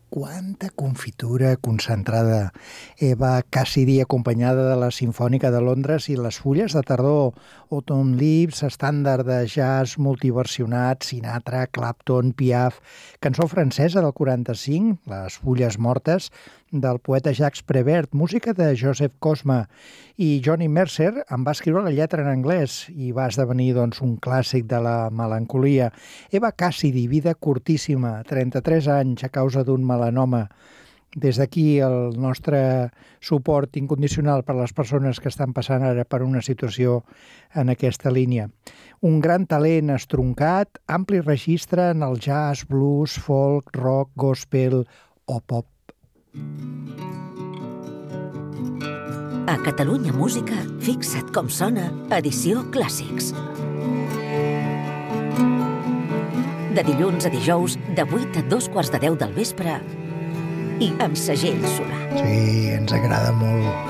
quanta confitura concentrada. Eva Cassidy, acompanyada de la Simfònica de Londres i les Fulles de Tardor, Autumn Leaves, estàndard de jazz multiversionat, Sinatra, Clapton, Piaf, cançó francesa del 45, Les Fulles Mortes, del poeta Jacques Prévert, música de Joseph Cosma, i Johnny Mercer en va escriure la lletra en anglès i va esdevenir un clàssic de la melancolia. Eva Cassidy, vida curtíssima, 33 anys a causa d'un melanoma. Des d'aquí el nostre suport incondicional per a les persones que estan passant ara per una situació en aquesta línia. Un gran talent estroncat, ampli registre en el jazz, blues, folk, rock, gospel o pop. A Catalunya Música, fixa't com sona, edició Clàssics. De dilluns a dijous, de 8 a 2:15 del vespre, i amb segell solar. Sí, ens agrada molt.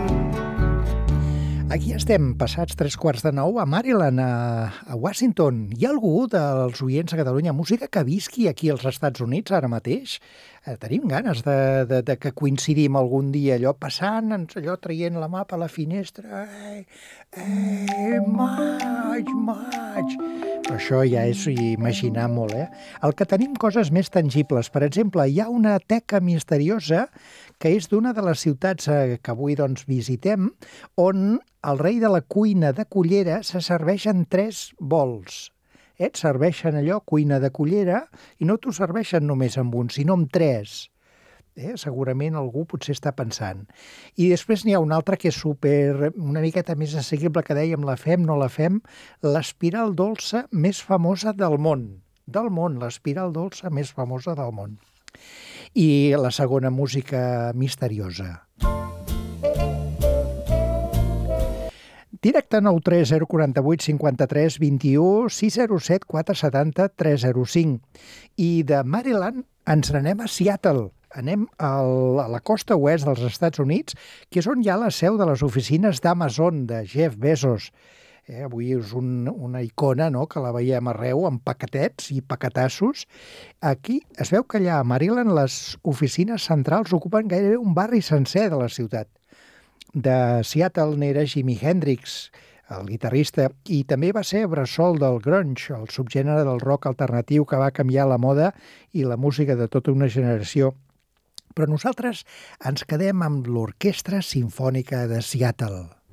Aquí estem, passats 3:15 a Maryland, a Washington. Hi ha algú dels oients a Catalunya Música que visqui aquí als Estats Units ara mateix? Tenim ganes de que coincidim algun dia, allò passant, allò traient la mà per la finestra. Maig! Però això ja és imaginar molt, El que tenim coses més tangibles. Per exemple, hi ha una teca misteriosa que és d'una de les ciutats que avui visitem, on el rei de la cuina de Cullera se serveixen 3 bols. Et serveixen allò, cuina de Cullera, i no t'ho serveixen només amb un, sinó amb 3. Segurament algú potser està pensant. I després n'hi ha un altre que és una miqueta més assequible, que dèiem, la fem, no la fem, l'espiral dolça més famosa del món. Del món, l'espiral dolça més famosa del món. I la segona música misteriosa. Directe 93 048 53 21 607 470 305. I de Maryland ens n'anem a Seattle. Anem a la costa oest dels Estats Units, que és on hi ha la seu de les oficines d'Amazon, de Jeff Bezos. Avui és una icona, no?, que la veiem arreu, amb paquetets i paquetassos. Aquí es veu que allà a Maryland les oficines centrals ocupen gairebé un barri sencer de la ciutat. De Seattle n'era Jimi Hendrix, el guitarrista, i també va ser bressol del grunge, el subgènere del rock alternatiu que va canviar la moda i la música de tota una generació. Però nosaltres ens quedem amb l'Orquestra Simfònica de Seattle.